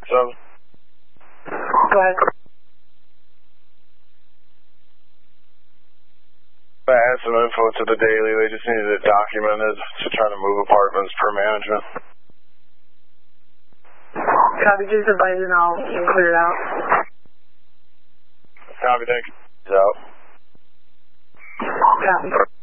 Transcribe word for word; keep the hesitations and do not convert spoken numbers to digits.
So. Go ahead. I had some info to the daily. They just needed it documented to try to move apartments per management. Copy, just advise and I'll clear it out. Copy, thank you. Out. Copy.